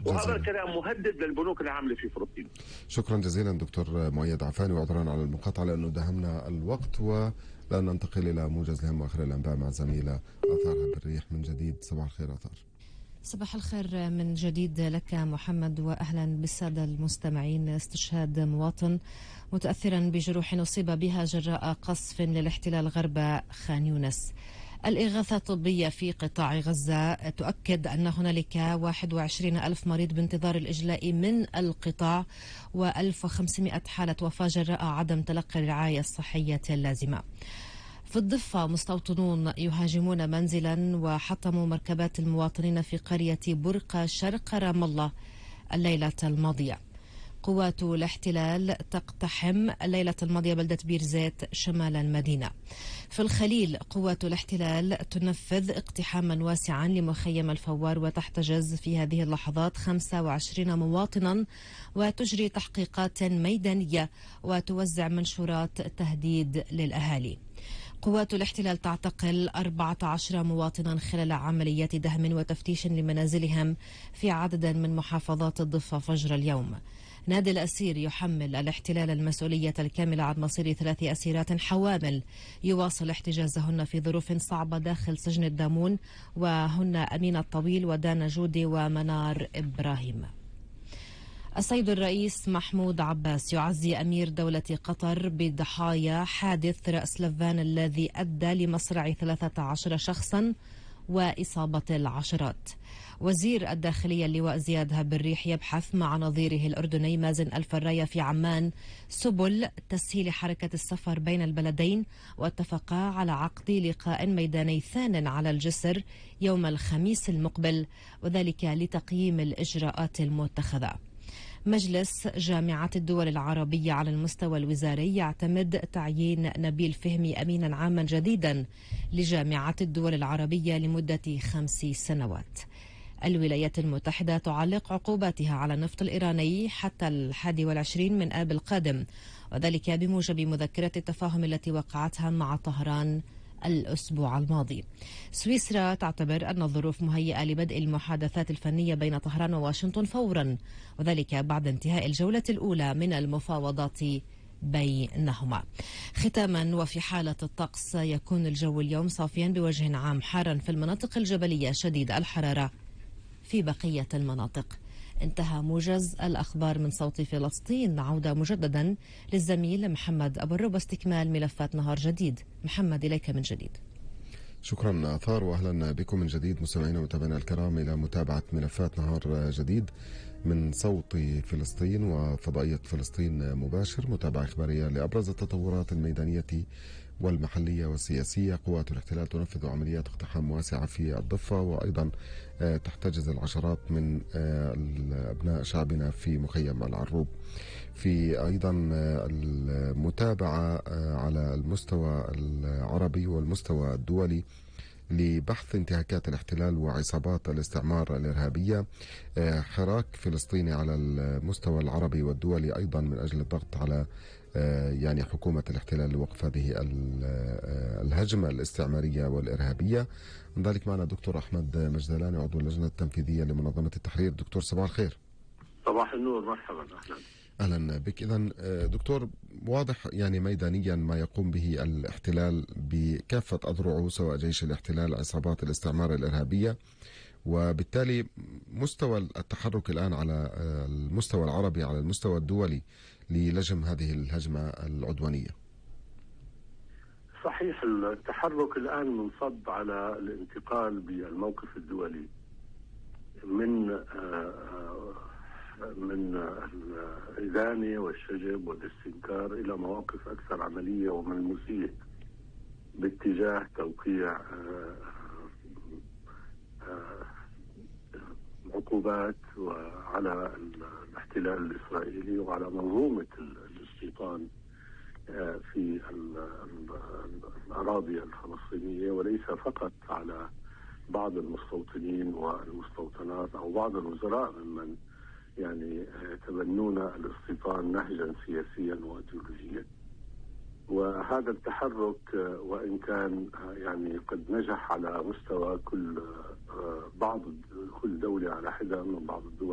وهذا الكلام مهدد للبنوك العاملة في فلسطين. شكرا جزيلا دكتور مؤيد عفاني، وعذرا على المقاطعة لأنه دهمنا الوقت، ولن ننتقل إلى موجز الهم وآخر الأنباء مع زميلة آثار بالريح. من جديد صباح الخير آثار. صباح الخير من جديد لك محمد، وأهلا بالسادة المستمعين. استشهاد مواطن متأثرا بجروح أصيب بها جراء قصف للاحتلال غرب خان يونس. الإغاثة الطبية في قطاع غزة تؤكد أن هنالك 21 ألف مريض بانتظار الإجلاء من القطاع، و1500 حالة وفاة جراء عدم تلقي الرعاية الصحية اللازمة. في الضفة مستوطنون يهاجمون منزلا وحطموا مركبات المواطنين في قرية برقة شرق رام الله الليلة الماضية. قوات الاحتلال تقتحم الليلة الماضية بلدة بير زيت شمال المدينة. في الخليل قوات الاحتلال تنفذ اقتحاما واسعا لمخيم الفوار وتحتجز في هذه اللحظات 25 مواطنا وتجري تحقيقات ميدانية وتوزع منشورات تهديد للأهالي. قوات الاحتلال تعتقل 14 مواطنا خلال عمليات دهم وتفتيش لمنازلهم في عدد من محافظات الضفة فجر اليوم. نادي الأسير يحمل الاحتلال المسؤولية الكاملة عن مصير 3 أسيرات حوامل يواصل احتجازهن في ظروف صعبة داخل سجن الدامون، وهن أمين الطويل ودانا جودي ومنار إبراهيم. السيد الرئيس محمود عباس يعزي أمير دولة قطر بضحايا حادث رأس لفان الذي أدى لمصرع 13 شخصا وإصابة العشرات. وزير الداخلية اللواء زياد هب الريح يبحث مع نظيره الأردني مازن الفراية في عمان سبل تسهيل حركة السفر بين البلدين، واتفقا على عقد لقاء ميداني ثان على الجسر يوم الخميس المقبل، وذلك لتقييم الإجراءات المتخذة. مجلس جامعة الدول العربية على المستوى الوزاري يعتمد تعيين نبيل فهمي أمينا عاما جديدا لجامعة الدول العربية لمدة 5 سنوات. الولايات المتحدة تعلق عقوباتها على النفط الإيراني حتى 21 من آب القادم، وذلك بموجب مذكرة التفاهم التي وقعتها مع طهران الأسبوع الماضي. سويسرا تعتبر أن الظروف مهيئة لبدء المحادثات الفنية بين طهران وواشنطن فورا، وذلك بعد انتهاء الجولة الأولى من المفاوضات بينهما. ختاما، وفي حالة الطقس يكون الجو اليوم صافيا بوجه عام، حارا في المناطق الجبلية، شديد الحرارة في بقية المناطق. انتهى موجز الأخبار من صوت فلسطين. عودة مجددا للزميل محمد أبو الرب واستكمال ملفات نهار جديد. محمد، إليك من جديد. شكرا آثار، وأهلا بكم من جديد مستمعينا ومتابعينا الكرام إلى متابعة ملفات نهار جديد من صوت فلسطين وفضائية فلسطين مباشر. متابعة إخبارية لأبرز التطورات الميدانية والمحلية والسياسية. قوات الاحتلال تنفذ عمليات اقتحام واسعة في الضفة، وأيضا تحتجز العشرات من أبناء شعبنا في مخيم العروب. في أيضا المتابعة على المستوى العربي والمستوى الدولي لبحث انتهاكات الاحتلال وعصابات الاستعمار الإرهابية. حراك فلسطيني على المستوى العربي والدولي أيضا من أجل الضغط على يعني حكومة الاحتلال لوقف هذه الهجمة الاستعمارية والإرهابية. من ذلك معنا دكتور أحمد مجدلاني عضو اللجنة التنفيذية لمنظمة التحرير. دكتور صباح الخير. صباح النور، مرحبا، أهلا. أهلا بك. إذن دكتور، واضح يعني ميدانيا ما يقوم به الاحتلال بكافة أذرعه، سواء جيش الاحتلال، عصابات الاستعمار الإرهابية، وبالتالي مستوى التحرك الآن على المستوى العربي على المستوى الدولي للجم هذه الهجمة العدوانية. صحيح، التحرك الآن منصب على الانتقال بالموقف الدولي من الإدانة والشجب والاستنكار إلى مواقف أكثر عملية وملموسية باتجاه توقيع عقوبات على الاحتلال الإسرائيلي وعلى منظومة الاستيطان في الأراضي الفلسطينية، وليس فقط على بعض المستوطنين والمستوطنات أو بعض الوزراء ممن يعني يتبنون الاستيطان نهجا سياسيا وايديولوجيا. وهذا التحرك وإن كان يعني قد نجح على مستوى كل دولة على حدة من بعض الدول